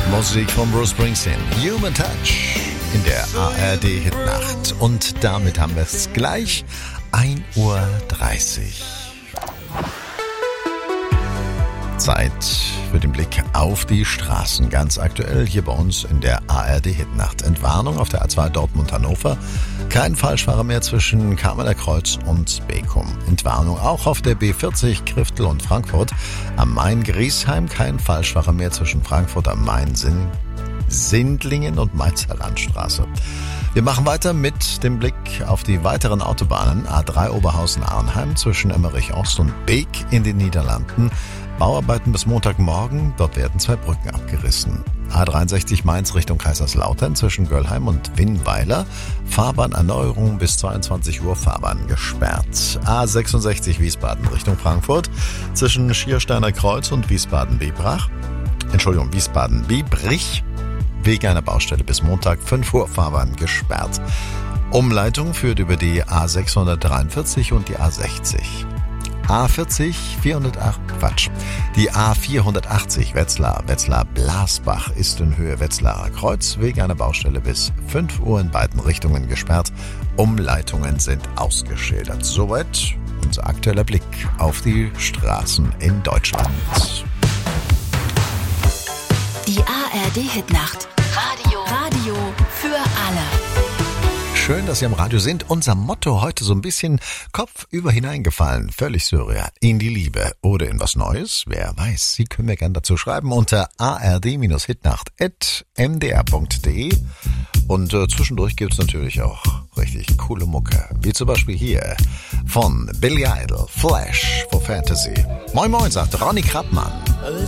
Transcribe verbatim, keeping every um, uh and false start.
Musik von Bruce Springsteen, Human Touch in der A R D-Hitnacht. Und damit haben wir es gleich ein Uhr dreißig. Zeit für den Blick auf die Straßen. Ganz aktuell hier bei uns in der A R D-Hitnacht. Entwarnung auf der A zwei Dortmund-Hannover. Kein Falschfahrer mehr zwischen Kamener Kreuz und Beckum. Entwarnung auch auf der B vierzig Kriftel und Frankfurt. Am Main-Griesheim kein Falschfahrer mehr zwischen Frankfurt am Main, Sin- Sindlingen und Mainzer Landstraße. Wir machen weiter mit dem Blick auf die weiteren Autobahnen. A drei Oberhausen-Arnheim zwischen Emmerich Ost und Beek in den Niederlanden. Bauarbeiten bis Montagmorgen, dort werden zwei Brücken abgerissen. A dreiundsechzig Mainz Richtung Kaiserslautern zwischen Göllheim und Winnweiler. Fahrbahnerneuerung bis zweiundzwanzig Uhr, Fahrbahn gesperrt. A sechsundsechzig Wiesbaden Richtung Frankfurt zwischen Schiersteiner Kreuz und Wiesbaden-Biebrach. Entschuldigung, Wiesbaden-Biebrich. Wegen einer Baustelle bis Montag fünf Uhr, Fahrbahn gesperrt. Umleitung führt über die A sechshundertdreiundvierzig und die A sechzig. A vierzig, vierhundertacht, Quatsch. Die A vierhundertachtzig Wetzlar, Wetzlar-Blasbach ist in Höhe Wetzlarer Kreuz wegen einer Baustelle bis fünf Uhr in beiden Richtungen gesperrt. Umleitungen sind ausgeschildert. Soweit unser aktueller Blick auf die Straßen in Deutschland. Die A R D-Hitnacht. Radio. Radio für alle. Schön, dass Sie am Radio sind. Unser Motto heute so ein bisschen kopfüber hineingefallen. Völlig surreal. In die Liebe oder in was Neues? Wer weiß. Sie können mir gerne dazu schreiben unter a r d hitnacht at m d r punkt d e. Und äh, zwischendurch gibt es natürlich auch richtig coole Mucke. Wie zum Beispiel hier von Billy Idol, Flash for Fantasy. Moin Moin, sagt Ronny Krappmann.